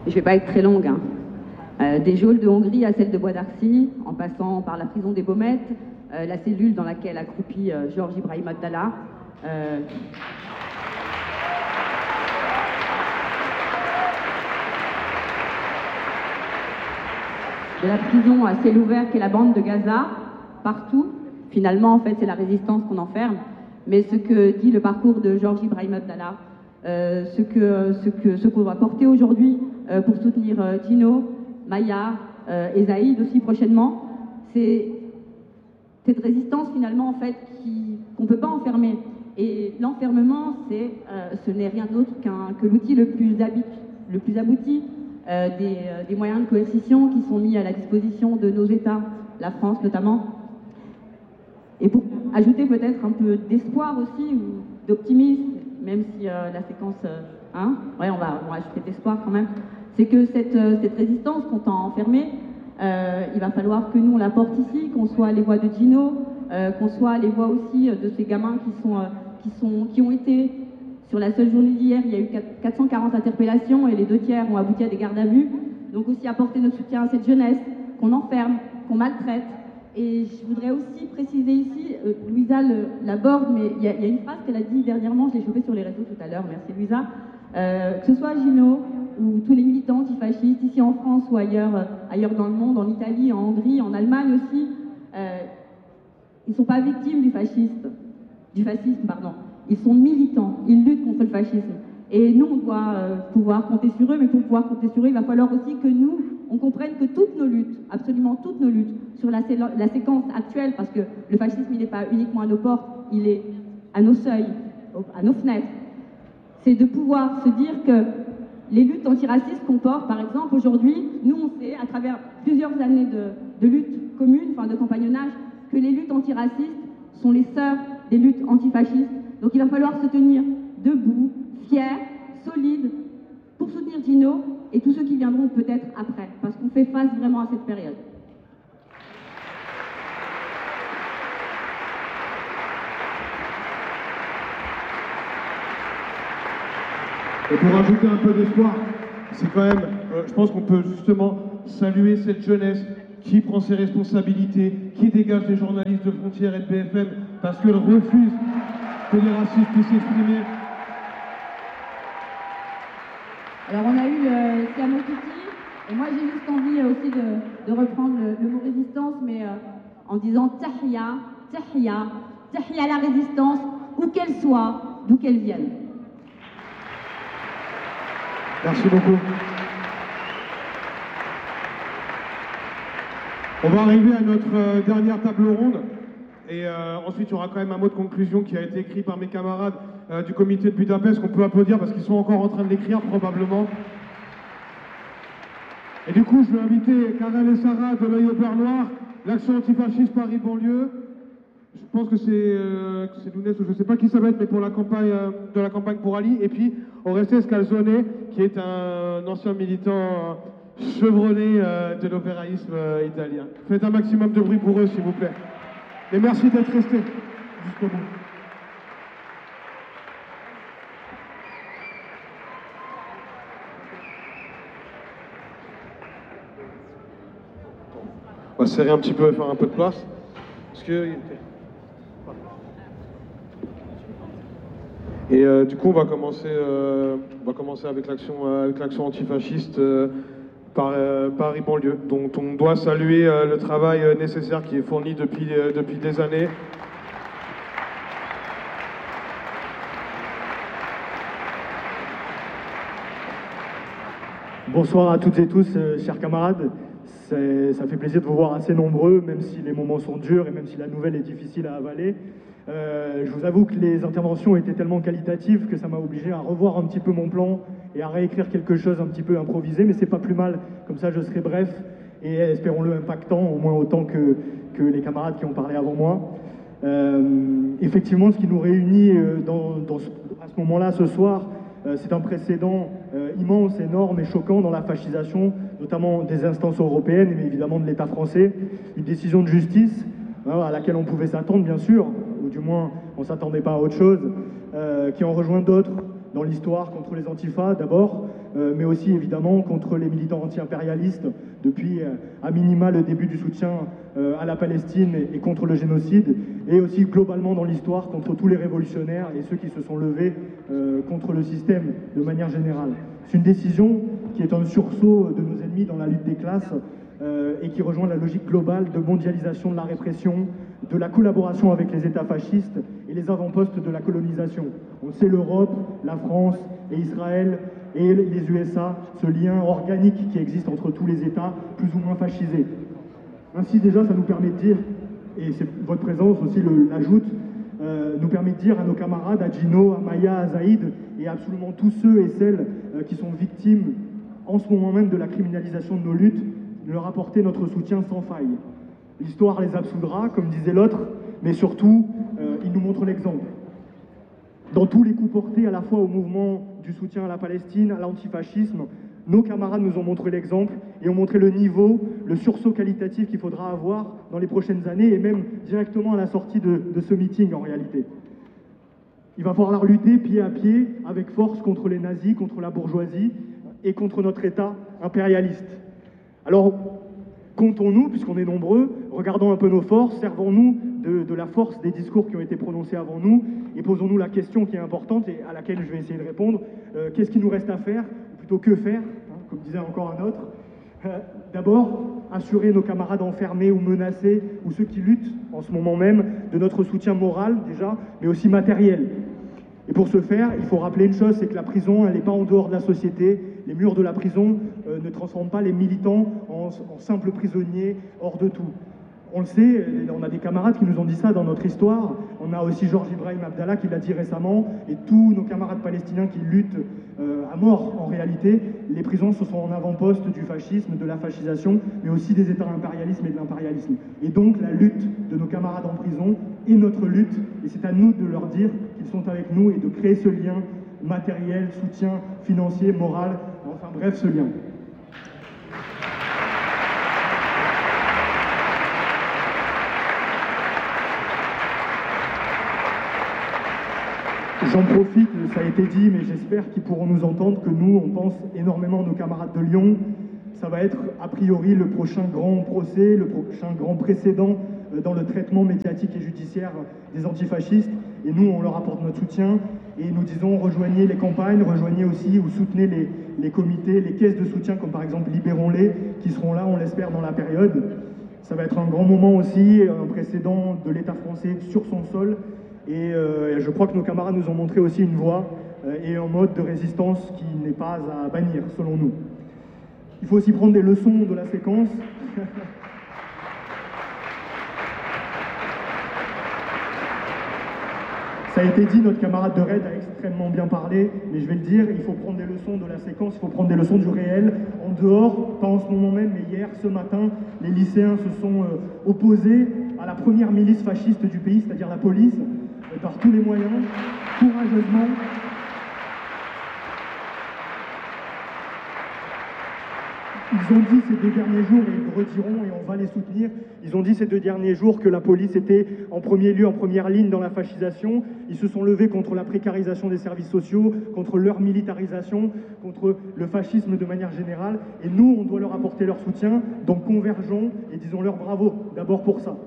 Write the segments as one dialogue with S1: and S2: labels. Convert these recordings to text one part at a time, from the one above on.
S1: Je ne vais pas être très longue. Des geôles de Hongrie à celle de Bois d'Arcy, en passant par la prison des Baumettes, la cellule dans laquelle accroupit Georges Ibrahim Abdallah. De la prison à ciel ouvert qu'est la bande de Gaza, partout. Finalement, en fait, c'est la résistance qu'on enferme. Mais ce que dit le parcours de Georges Ibrahim Abdallah, ce qu'on va porter aujourd'hui pour soutenir Gino, Maya et Zaïd aussi prochainement, c'est cette résistance finalement en fait qu'on ne peut pas enfermer. Et l'enfermement, ce n'est rien d'autre que l'outil le plus abouti des moyens de coercition qui sont mis à la disposition de nos États, la France notamment. Et pour ajouter peut-être un peu d'espoir aussi, ou d'optimisme, même si la séquence... on va ajouter d'espoir quand même, c'est que cette résistance qu'on t'a enfermée, il va falloir que nous on la porte ici, qu'on soit les voix de Gino, qu'on soit les voix aussi de ces gamins qui ont été... Sur la seule journée d'hier, il y a eu 440 interpellations et les 2/3 ont abouti à des gardes à vue. Donc aussi apporter notre soutien à cette jeunesse qu'on enferme, qu'on maltraite. Et je voudrais aussi préciser ici, Louisa l'aborde, mais il y a une phrase qu'elle a dit dernièrement, je l'ai chopée sur les réseaux tout à l'heure, merci Louisa, que ce soit Gino ou tous les militants antifascistes, ici en France ou ailleurs dans le monde, en Italie, en Hongrie, en Allemagne aussi, ils ne sont pas victimes du fascisme. Ils sont militants, ils luttent contre le fascisme. Et nous, on doit pouvoir compter sur eux, mais pour pouvoir compter sur eux, il va falloir aussi que nous, on comprenne que toutes nos luttes, absolument toutes nos luttes, sur la séquence actuelle, parce que le fascisme, il n'est pas uniquement à nos portes, il est à nos seuils, à nos fenêtres, c'est de pouvoir se dire que les luttes antiracistes qu'on porte, par exemple, aujourd'hui, nous, on sait, à travers plusieurs années de lutte commune, de compagnonnage, que les luttes antiracistes sont les sœurs des luttes antifascistes. Donc il va falloir se tenir debout, fiers, solides, pour soutenir Gino et tous ceux qui viendront peut-être après, parce qu'on fait face vraiment à cette période.
S2: Et pour ajouter un peu d'espoir, c'est quand même, je pense qu'on peut justement saluer cette jeunesse qui prend ses responsabilités, qui dégage les journalistes de Frontières et de BFM, parce qu'elle refuse que les racistes puissent s'exprimer.
S1: Alors on a eu le Siamo Tutti, et moi j'ai juste envie aussi de reprendre le mot résistance, mais en disant Tahia, Tahia, Tahia la résistance, où qu'elle soit, d'où qu'elle vienne.
S2: Merci beaucoup. On va arriver à notre dernière table ronde. Et ensuite, il y aura quand même un mot de conclusion qui a été écrit par mes camarades du comité de Budapest, qu'on peut applaudir parce qu'ils sont encore en train de l'écrire probablement. Et du coup, je vais inviter Karel et Sarah de l'œil au beurre noir, l'action antifasciste Paris-Banlieue. Je pense que c'est Lounès, ou je ne sais pas qui ça va être, mais pour la campagne, de la campagne pour Ali. Et puis, Orestes Calzone, qui est un ancien militant chevronné de l'opéraïsme italien. Faites un maximum de bruit pour eux, s'il vous plaît. Et merci d'être restés jusqu'au bout. On va serrer un petit peu, faire un peu de place. Parce que... Et du coup, on va commencer avec l'action antifasciste Paris-Banlieue, dont on doit saluer le travail nécessaire qui est fourni depuis des années.
S3: Bonsoir à toutes et tous, chers camarades. Ça fait plaisir de vous voir assez nombreux, même si les moments sont durs et même si la nouvelle est difficile à avaler. Je vous avoue que les interventions étaient tellement qualitatives que ça m'a obligé à revoir un petit peu mon plan et à réécrire quelque chose un petit peu improvisé, mais c'est pas plus mal, comme ça je serai bref et espérons-le impactant, au moins autant que les camarades qui ont parlé avant moi. Effectivement, ce qui nous réunit à ce moment-là, ce soir, c'est un précédent immense, énorme et choquant dans la fascisation, notamment des instances européennes, mais évidemment de l'État français. Une décision de justice à laquelle on pouvait s'attendre, bien sûr, ou du moins on ne s'attendait pas à autre chose, qui en rejoint d'autres dans l'histoire contre les antifas d'abord, mais aussi évidemment contre les militants anti-impérialistes depuis à minima le début du soutien à la Palestine et contre le génocide, et aussi globalement dans l'histoire contre tous les révolutionnaires et ceux qui se sont levés contre le système de manière générale. C'est une décision qui est un sursaut de nos ennemis dans la lutte des classes et qui rejoint la logique globale de mondialisation de la répression, de la collaboration avec les États fascistes et les avant-postes de la colonisation. On sait l'Europe, la France et Israël et les USA, ce lien organique qui existe entre tous les États plus ou moins fascisés. Ainsi déjà, ça nous permet de dire, et c'est votre présence aussi l'ajoute, nous permet de dire à nos camarades, à Gino, à Maya, à Zaïd, et à absolument tous ceux et celles qui sont victimes en ce moment même de la criminalisation de nos luttes, de leur apporter notre soutien sans faille. L'histoire les absoudra, comme disait l'autre, mais surtout, ils nous montrent l'exemple. Dans tous les coups portés à la fois au mouvement du soutien à la Palestine, à l'antifascisme, nos camarades nous ont montré l'exemple et ont montré le niveau, le sursaut qualitatif qu'il faudra avoir dans les prochaines années et même directement à la sortie de ce meeting en réalité. Il va falloir lutter pied à pied avec force contre les nazis, contre la bourgeoisie et contre notre État impérialiste. Alors, comptons-nous, puisqu'on est nombreux, regardons un peu nos forces, servons-nous de la force des discours qui ont été prononcés avant nous et posons-nous la question qui est importante et à laquelle je vais essayer de répondre. Qu'est-ce qu'il nous reste à faire, ou plutôt que faire, comme disait encore un autre. D'abord, assurer nos camarades enfermés ou menacés, ou ceux qui luttent en ce moment même, de notre soutien moral déjà, mais aussi matériel. Et pour ce faire, il faut rappeler une chose, c'est que la prison, elle n'est pas en dehors de la société. Les murs de la prison ne transforment pas les militants en simples prisonniers hors de tout. On le sait, on a des camarades qui nous ont dit ça dans notre histoire. On a aussi Georges Ibrahim Abdallah qui l'a dit récemment, et tous nos camarades palestiniens qui luttent à mort en réalité. Les prisons, ce sont en avant-poste du fascisme, de la fascisation, mais aussi des États impérialisme et de l'impérialisme. Et donc la lutte de nos camarades en prison est notre lutte, et c'est à nous de leur dire qu'ils sont avec nous et de créer ce lien matériel, soutien financier, moral, enfin bref, ce lien. J'en profite, ça a été dit, mais j'espère qu'ils pourront nous entendre, que nous, on pense énormément à nos camarades de Lyon. Ça va être a priori le prochain grand procès, le prochain grand précédent dans le traitement médiatique et judiciaire des antifascistes. Et nous, on leur apporte notre soutien et nous disons rejoignez les campagnes, rejoignez aussi ou soutenez les comités, les caisses de soutien comme par exemple Libérons-les, qui seront là, on l'espère, dans la période. Ça va être un grand moment aussi, un précédent de l'État français sur son sol. Et je crois que nos camarades nous ont montré aussi une voie et un mode de résistance qui n'est pas à bannir, selon nous. Il faut aussi prendre des leçons de la séquence. Ça a été dit, notre camarade de raid a extrêmement bien parlé, mais je vais le dire, il faut prendre des leçons de la séquence, il faut prendre des leçons du réel. En dehors, pas en ce moment même, mais hier, ce matin, les lycéens se sont opposés à la première milice fasciste du pays, c'est-à-dire la police, par tous les moyens, courageusement. Ils ont dit ces 2 derniers jours, et ils le rediront, et on va les soutenir, ils ont dit ces 2 derniers jours que la police était en premier lieu, en première ligne dans la fascisation. Ils se sont levés contre la précarisation des services sociaux, contre leur militarisation, contre le fascisme de manière générale. Et nous, on doit leur apporter leur soutien, donc convergeons et disons-leur bravo, d'abord pour ça.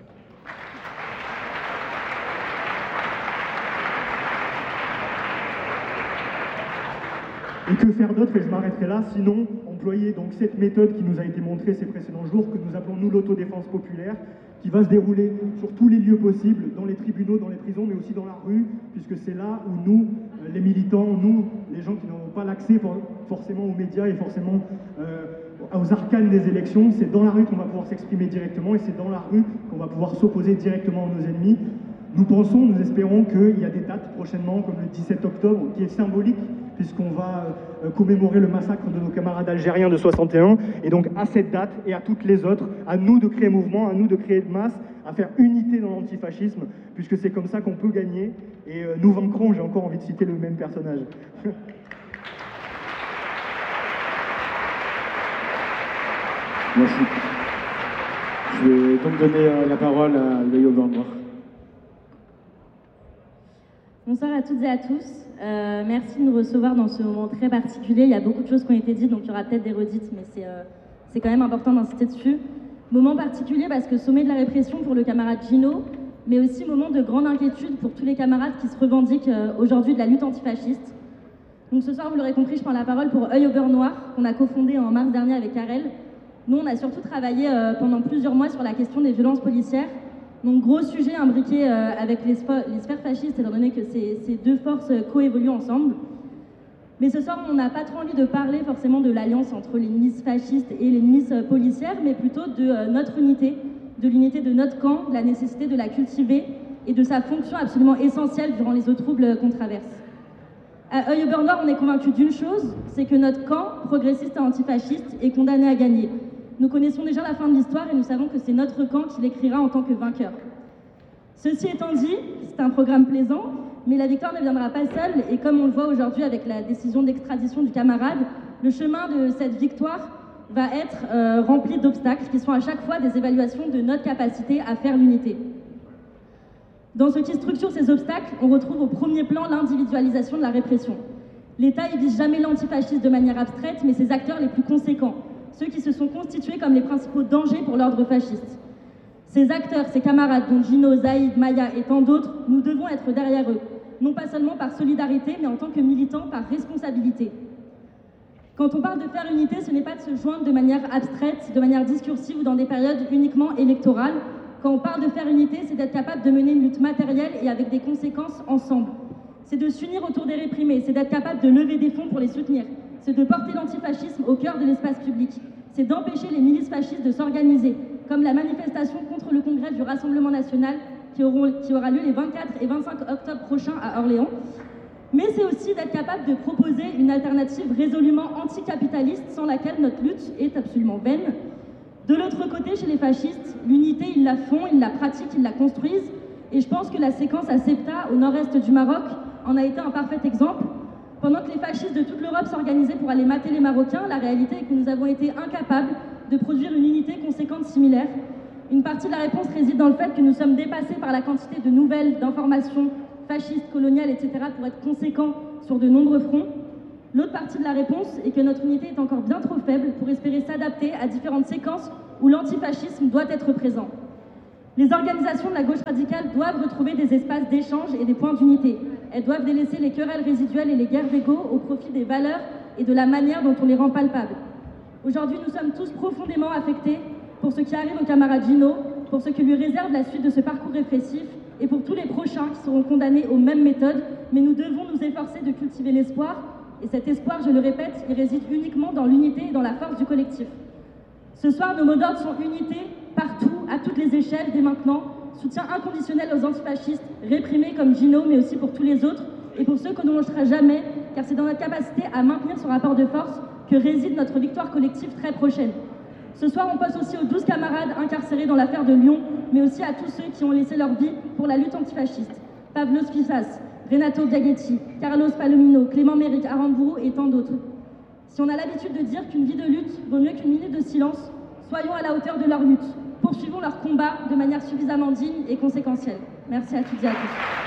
S3: Et que faire d'autre, et je m'arrêterai là, sinon employer donc cette méthode qui nous a été montrée ces précédents jours, que nous appelons nous l'autodéfense populaire, qui va se dérouler sur tous les lieux possibles, dans les tribunaux, dans les prisons, mais aussi dans la rue, puisque c'est là où nous, les militants, nous, les gens qui n'ont pas l'accès forcément aux médias et forcément aux arcanes des élections, c'est dans la rue qu'on va pouvoir s'exprimer directement et c'est dans la rue qu'on va pouvoir s'opposer directement à nos ennemis. Nous pensons, nous espérons qu'il y a des dates prochainement, comme le 17 octobre, qui est symbolique, puisqu'on va commémorer le massacre de nos camarades algériens de 61. Et donc à cette date et à toutes les autres, à nous de créer mouvement, à nous de créer de masse, à faire unité dans l'antifascisme, puisque c'est comme ça qu'on peut gagner. Et nous vaincrons, j'ai encore envie de citer le même personnage.
S4: Merci. Je vais donc donner la parole à L'Œil au beurre noir.
S5: Bonsoir à toutes et à tous. Merci de nous recevoir dans ce moment très particulier. Il y a beaucoup de choses qui ont été dites, donc il y aura peut-être des redites, mais c'est quand même important d'insister dessus. Moment particulier parce que sommet de la répression pour le camarade Gino, mais aussi moment de grande inquiétude pour tous les camarades qui se revendiquent aujourd'hui de la lutte antifasciste. Donc ce soir, vous l'aurez compris, je prends la parole pour Œil au beurre noir, qu'on a cofondé en mars dernier avec Karel. Nous, on a surtout travaillé pendant plusieurs mois sur la question des violences policières. Donc gros sujet imbriqué avec les sphères fascistes, étant donné que ces deux forces coévoluent ensemble. Mais ce soir, on n'a pas trop envie de parler forcément de l'alliance entre les milices fascistes et les milices policières, mais plutôt de notre unité, de l'unité de notre camp, de la nécessité de la cultiver et de sa fonction absolument essentielle durant les eaux troubles qu'on traverse. À Œil au beurre noir, on est convaincu d'une chose, c'est que notre camp, progressiste et antifasciste, est condamné à gagner. Nous connaissons déjà la fin de l'histoire et nous savons que c'est notre camp qui l'écrira en tant que vainqueur. Ceci étant dit, c'est un programme plaisant, mais la victoire ne viendra pas seule et comme on le voit aujourd'hui avec la décision d'extradition du camarade, le chemin de cette victoire va être rempli d'obstacles qui sont à chaque fois des évaluations de notre capacité à faire l'unité. Dans ce qui structure ces obstacles, on retrouve au premier plan l'individualisation de la répression. L'État ne vise jamais l'antifascisme de manière abstraite, mais ses acteurs les plus conséquents, ceux qui se sont constitués comme les principaux dangers pour l'ordre fasciste. Ces acteurs, ces camarades, dont Gino, Zaïd, Maya et tant d'autres, nous devons être derrière eux, non pas seulement par solidarité, mais en tant que militants, par responsabilité. Quand on parle de faire unité, ce n'est pas de se joindre de manière abstraite, de manière discursive ou dans des périodes uniquement électorales. Quand on parle de faire unité, c'est d'être capable de mener une lutte matérielle et avec des conséquences ensemble. C'est de s'unir autour des réprimés, c'est d'être capable de lever des fonds pour les soutenir, c'est de porter l'antifascisme au cœur de l'espace public, c'est d'empêcher les milices fascistes de s'organiser, comme la manifestation contre le congrès du Rassemblement national qui aura lieu les 24 et 25 octobre prochains à Orléans. Mais c'est aussi d'être capable de proposer une alternative résolument anticapitaliste sans laquelle notre lutte est absolument vaine. De l'autre côté, chez les fascistes, l'unité, ils la font, ils la pratiquent, ils la construisent. Et je pense que la séquence à Ceuta, au nord-est du Maroc, en a été un parfait exemple. Pendant que les fascistes de toute l'Europe s'organisaient pour aller mater les Marocains, la réalité est que nous avons été incapables de produire une unité conséquente similaire. Une partie de la réponse réside dans le fait que nous sommes dépassés par la quantité de nouvelles, d'informations fascistes, coloniales, etc. pour être conséquents sur de nombreux fronts. L'autre partie de la réponse est que notre unité est encore bien trop faible pour espérer s'adapter à différentes séquences où l'antifascisme doit être présent. Les organisations de la gauche radicale doivent retrouver des espaces d'échange et des points d'unité. Elles doivent délaisser les querelles résiduelles et les guerres d'ego au profit des valeurs et de la manière dont on les rend palpables. Aujourd'hui, nous sommes tous profondément affectés pour ce qui arrive au camarade Gino, pour ce que lui réserve la suite de ce parcours répressif et pour tous les prochains qui seront condamnés aux mêmes méthodes. Mais nous devons nous efforcer de cultiver l'espoir. Et cet espoir, je le répète, il réside uniquement dans l'unité et dans la force du collectif. Ce soir, nos mots d'ordre sont unité, partout, à toutes les échelles, dès maintenant. Soutien inconditionnel aux antifascistes, réprimés comme Gino, mais aussi pour tous les autres, et pour ceux que l'on ne lâchera jamais, car c'est dans notre capacité à maintenir ce rapport de force que réside notre victoire collective très prochaine. Ce soir, on pense aussi aux 12 camarades incarcérés dans l'affaire de Lyon, mais aussi à tous ceux qui ont laissé leur vie pour la lutte antifasciste. Pavlos Fissas, Renato Biaghetti, Carlos Palomino, Clément Méric, Aramburu et tant d'autres. Si on a l'habitude de dire qu'une vie de lutte vaut mieux qu'une minute de silence, soyons à la hauteur de leur lutte. Poursuivons leur combat de manière suffisamment digne et conséquentielle. Merci à toutes et à tous.